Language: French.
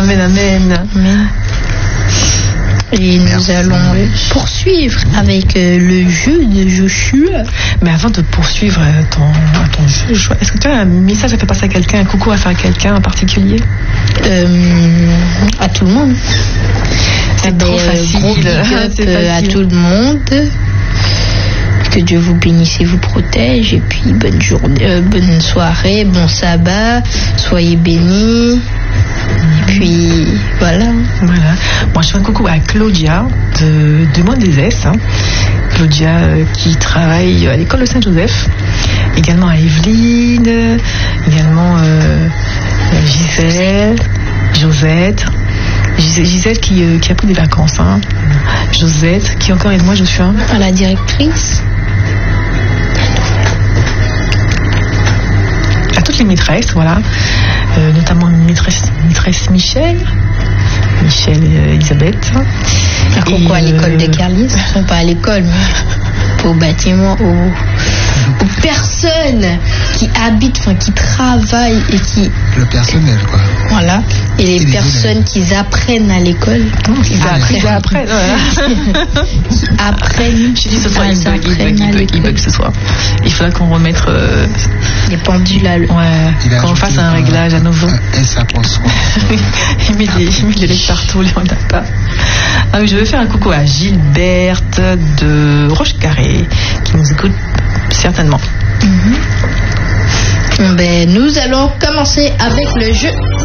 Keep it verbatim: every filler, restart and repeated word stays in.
Amen, amen. Amen. Et nous Merci. allons poursuivre avec euh, le jeu de Joshua. Mais avant de poursuivre ton, ton jeu, Joshua, est-ce que tu as un message à faire passer à quelqu'un, un coucou à faire à quelqu'un en particulier? Euh, à tout le monde. C'est Ah trop ben, euh, facile. Gros big up, C'est euh, à facile. tout le monde. Que Dieu vous bénisse et vous protège. Et puis bonne journée, euh, bonne soirée, bon sabbat. Soyez bénis. Et puis voilà. Voilà. Moi, je fais un coucou à Claudia de, de Mondezès. Hein. Claudia euh, qui travaille à l'école de Saint-Joseph. Également à Evelyne. Également euh, Gisèle, Josette. Gis- Gisèle qui, euh, qui a pris des vacances. Hein. Josette, qui encore aide-moi, je suis un. À la directrice. À toutes les maîtresses, voilà. Euh, notamment maîtresse, maîtresse Michel. Michel et Elisabeth. Un coucou à Et, l'école euh, de Carlis. Enfin, pas à l'école, mais au bâtiment, aux, aux personnes qui habitent, enfin qui travaillent et qui. Le personnel, quoi. Voilà. Et les Et les personnes élèves. qui apprennent à l'école. Ils apprennent, ils apprennent, voilà. Qui apprennent. Je dis ce soir, elles il bug, il bug, apprennent à il bug, il l'école. bug ce soir. Il faudra qu'on remette. Euh, Les pendules à l'eau. ouais, Il a qu'on ajouté fasse un réglage à nouveau. un S apostrophe. il met des, il met des lettres partout, il en a pas. Ah oui, je veux faire un coucou à Gilberte de Roche-Carré, qui nous écoute certainement. Ben, nous allons commencer avec le jeu